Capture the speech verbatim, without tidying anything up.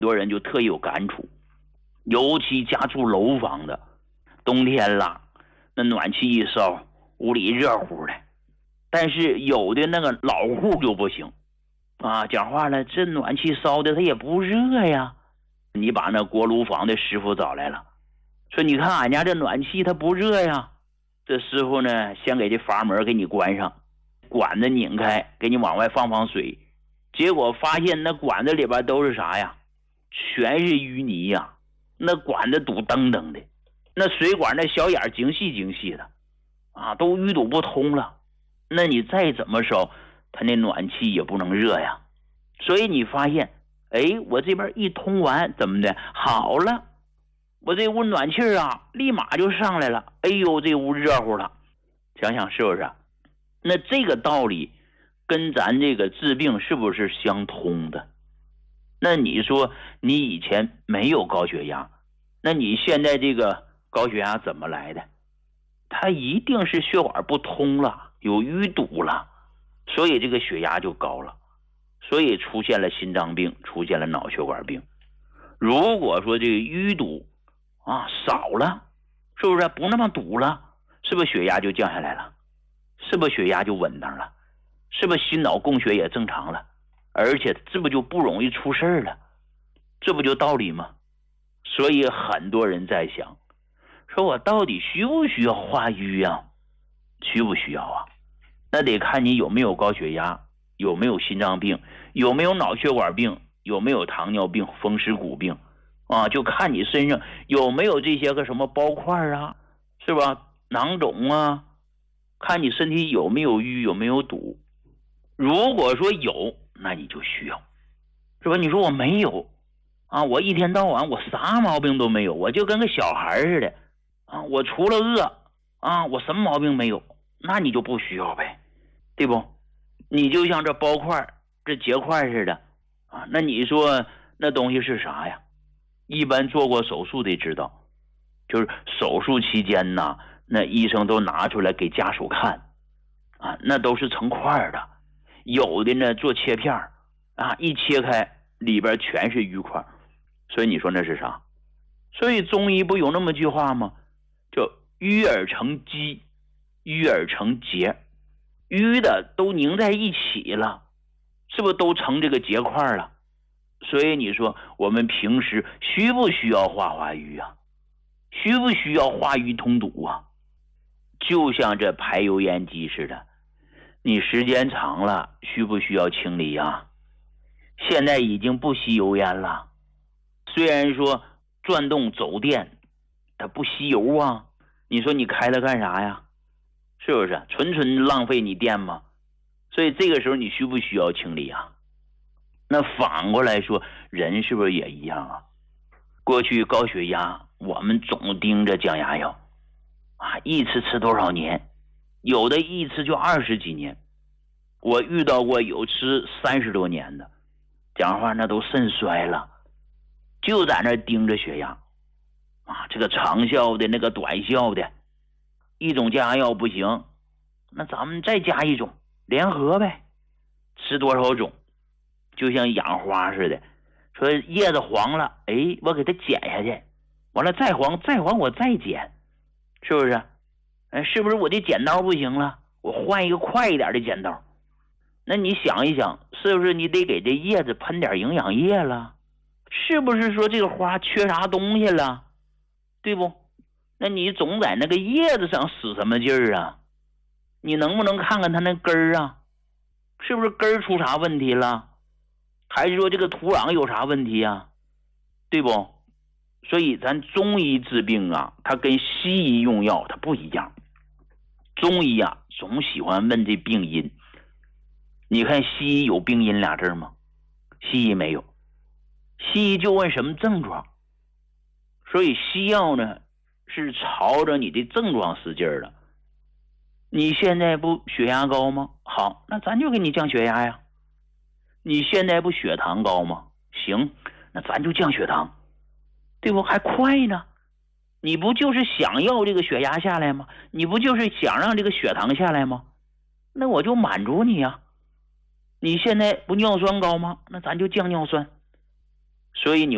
多人就特有感触，尤其家住楼房的，冬天了，那暖气一烧，屋里热乎的。但是有的那个老户就不行啊，讲话了，这暖气烧的它也不热呀。你把那锅炉房的师傅找来了，说你看俺家这暖气它不热呀。这师傅呢，先给这阀门给你关上，管子拧开，给你往外放放水，结果发现那管子里边都是啥呀？全是淤泥呀，那管子堵登登的，那水管那小眼精细精细的啊，都淤堵不通了。那你再怎么烧，它那暖气也不能热呀。所以你发现，哎，我这边一通完，怎么的？好了，我这屋暖气啊，立马就上来了。哎呦，这屋热乎了，想想是不是？那这个道理跟咱这个治病是不是相通的？那你说你以前没有高血压，那你现在这个高血压怎么来的？它一定是血管不通了，有淤堵了，所以这个血压就高了，所以出现了心脏病，出现了脑血管病。如果说这个淤堵啊少了，是不是不那么堵了？是不是血压就降下来了？是不是血压就稳当了？是不是心脑供血也正常了？而且这不就不容易出事儿了？这不就道理吗？所以很多人在想，说我到底需不需要化瘀啊？需不需要啊？那得看你有没有高血压，有没有心脏病，有没有脑血管病，有没有糖尿病、风湿骨病啊？就看你身上有没有这些个什么包块啊，是吧？囊肿啊，看你身体有没有瘀，有没有堵。如果说有，那你就需要，是吧？你说我没有啊，我一天到晚我啥毛病都没有，我就跟个小孩似的啊，我除了饿啊，我什么毛病没有，那你就不需要呗，对不？你就像这包块这结块似的啊，那你说那东西是啥呀？一般做过手术的知道，就是手术期间呢，那医生都拿出来给家属看啊，那都是成块的，有的呢做切片啊，一切开里边全是淤块，所以你说那是啥？所以中医不有那么句话吗？叫淤而成积，淤而成结，淤的都凝在一起了，是不是都成这个结块了？所以你说我们平时需不需要化化瘀啊？需不需要化瘀通堵啊？就像这排油烟机似的，你时间长了需不需要清理啊？现在已经不吸油烟了，虽然说转动走电它不吸油啊，你说你开它干啥呀？是不是纯纯浪费你电吗？所以这个时候你需不需要清理啊？那反过来说，人是不是也一样啊？过去高血压我们总盯着降压药啊，一吃吃多少年，有的一吃就二十几年，我遇到过有吃三十多年的，讲话那都肾衰了，就在那盯着血压啊，这个长效的那个短效的，一种降压药不行，那咱们再加一种联合呗，吃多少种，就像养花似的，说叶子黄了，哎，我给它剪下去，完了再黄再黄我再剪，是不是？哎，是不是我的剪刀不行了，我换一个快一点的剪刀？那你想一想，是不是你得给这叶子喷点营养液了？是不是说这个花缺啥东西了？对不？那你总在那个叶子上使什么劲儿啊？你能不能看看它那根儿啊？是不是根儿出啥问题了？还是说这个土壤有啥问题啊？对不？所以咱中医治病啊，它跟西医用药它不一样。中医啊总喜欢问这病因，你看西医有病因俩字吗？西医没有，西医就问什么症状。所以西药呢是朝着你的症状使劲儿的。你现在不血压高吗？好，那咱就给你降血压呀。你现在不血糖高吗？行，那咱就降血糖，对不？还快呢。你不就是想要这个血压下来吗？你不就是想让这个血糖下来吗？那我就满足你呀。你现在不尿酸高吗？那咱就降尿酸。所以你